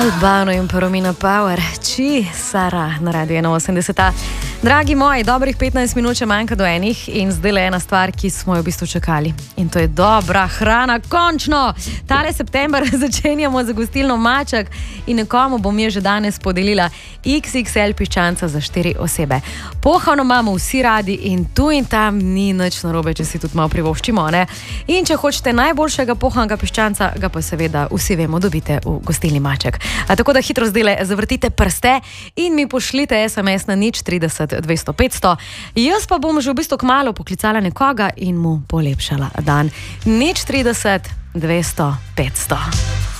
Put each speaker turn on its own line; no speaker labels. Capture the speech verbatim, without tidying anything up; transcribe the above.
Albano in Romina Power, či Sara na Radio ena osemdeset. Dragi moji, dobrih petnajst minut še manjka do enih in zdaj le ena stvar, ki smo jo v bistvu čakali. In to je dobra hrana, končno! Tale september začenjamo za gostilno Maček in nekomu bom je že danes podelila iks iks el piščanca za štiri osebe. Pohano imamo vsi radi in tu in tam ni nič narobe, če si tudi malo privoščimo, ne? In če hočete najboljšega pohanega piščanca, ga pa seveda vsi vemo, dobite v gostilni Maček. A tako da hitro zdajle zavrtite prste in mi pošljite es em es na nič trideset dvesto petsto. Jaz pa bom že v bistvu kmalu poklicala nekoga in mu polepšala dan. nič trideset dvesto petsto.